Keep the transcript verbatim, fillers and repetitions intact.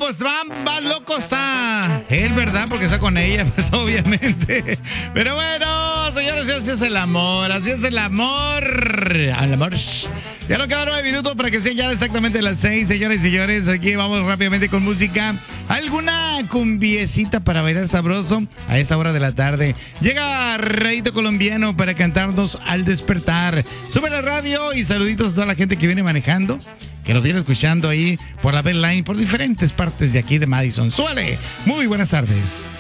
pues va, va loco está él, ¿verdad? Porque está con ella, pues obviamente. Pero bueno, señores, así es el amor, así es el amor. Al amor. Ya no quedan nueve minutos para que sean ya exactamente las seis, señores y señores. Aquí vamos rápidamente con música. ¿Alguna cumbiecita para bailar sabroso a esa hora de la tarde? Llega Rayito Colombiano para cantarnos al despertar. Sube la radio y saluditos a toda la gente que viene manejando, que nos viene escuchando ahí por la Bell Line, por diferentes partes de aquí de Madison. ¡Súbale! Muy buenas tardes.